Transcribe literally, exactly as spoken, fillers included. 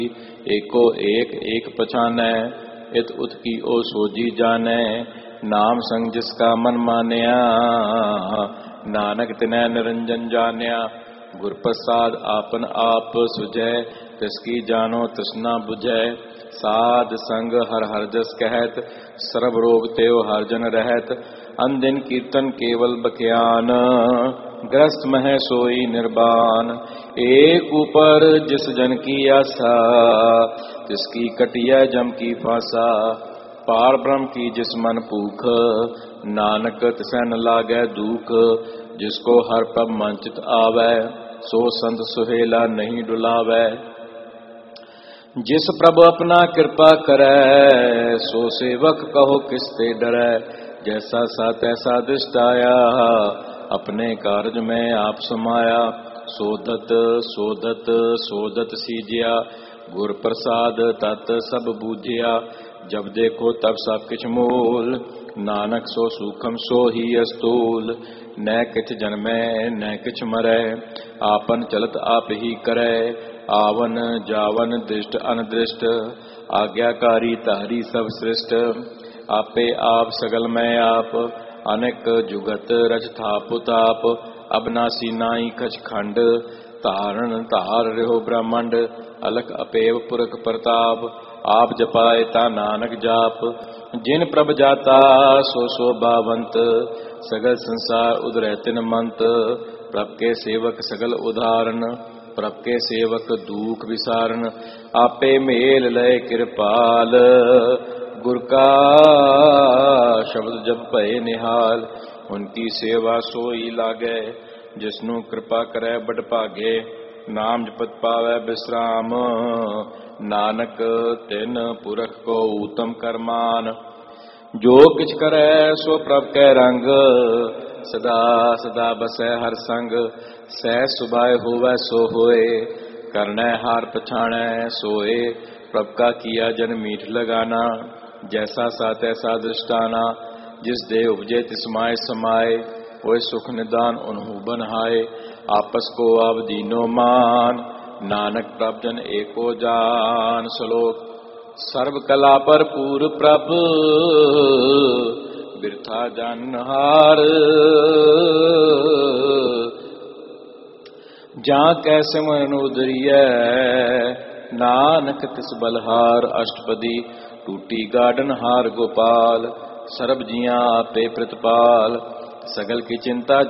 एको एक एक पछानै, इत उत की ओ सोजी जानै। नाम संग जिसका मन मान्या, नानक तिनै निरंजन जान्या। गुर प्रसाद आपन आप सुझै, तिसकी जानो तृष्णा बुझै। साध संग हर हर जस कहत, सर्व रोग तेव हर जन रहत। अनदिन कीर्तन केवल बख्यान, ग्रस्त मह सोई निर्बान। एक ऊपर जिस जन की आशा, तिसकी कटिया जम की फांसा। पार ब्रह्म की जिस मन भूख, नानक तिसै न लागै दुख। जिसको हर पब मंचित आवै, सो संत सुहेला नहीं डुलावै। जिस प्रभु अपना कृपा करै, सो सेवक कहो किसते डरै। जैसा सा तैसा दृष्ट आया, अपने कारज में आप समाया। सोधत सोधत सोधत सीजिया, गुर प्रसाद तत सब बूझिया। जब देखो तब सब किछ मूल, नानक सो सूखम सो ही अस्तूल। न किछ जन्मै न किछ मरै, आपन चलत आप ही करै। आवन जावन दृष्ट अनदृष्ट, आज्ञाकारी तारी सब सृष्ट। आपे आप सगल मैं आप, अनेक जुगत रच थाप ताप। अबनासी नाई कछ खंड, तारण तार रहो ब्रह्मंड। अलख अपेव पुरख प्रताप, आप जपाए ता नानक जाप। जिन प्रभ जाता सो शोभावंत, सगल संसार उदरै तिन मंत। प्रभ के सेवक सगल उदाहरण, प्रभ के सेवक दुख विसारण। आपे मेल लय कृपाल, गुर का शब्द जब भय निहाल। उनकी सेवा सोई लागै, जिसनु कृपा करै बड़ भागे। नाम जपत पावै विश्राम, नानक तिन पुरख को उत्तम करमान। जो किछ करै सो प्रभ कै रंग, सदा सदा बसै हर संग। सह सुभाए होवै सो होए, करनै हार पछाणै सोए। प्रभ का किया जन मीठ लगाना, जैसा सा तैसा दृष्टाना। जिस देह उपजे तिस माय समाये, होए सुख निदान उन्हु बनहाय। आपस को आप दीनो मान, नानक प्रभ जन एको जान। श्लोक सर्व कला पर पूर प्रभ, बिरथा जानहार। जा कैसे मन उदरिय, नानक तिस बलहार। अष्टपदी टूटी गार्डन हार गोपाल, सर्ब जिया आपे प्रतिपाल। सगल की चिंता